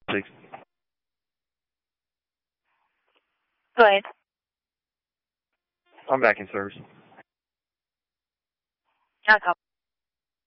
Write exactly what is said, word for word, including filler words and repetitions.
Six. Go ahead. I'm back in service. I'll call.